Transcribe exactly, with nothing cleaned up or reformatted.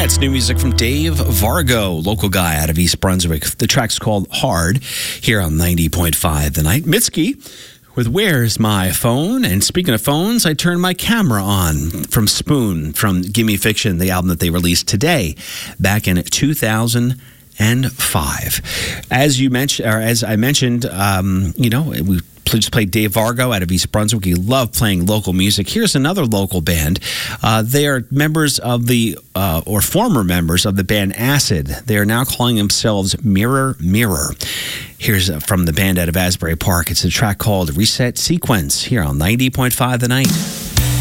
That's new music from Dave Vargo, local guy out of East Brunswick. The track's called Hard, here on ninety point five The Night. Mitski with Where's My Phone? And speaking of phones, I turned my camera on from Spoon, from Gimme Fiction, the album that they released today, back in two thousand five. As you mentioned, or as I mentioned, um, you know, we just played Dave Vargo out of East Brunswick. He loved playing local music. Here's another local band. Uh, they are members of the, uh, or former members of the band Acid. They are now calling themselves Mirror Mirror. Here's from the band out of Asbury Park. It's a track called Reset Sequence here on ninety point five The Night.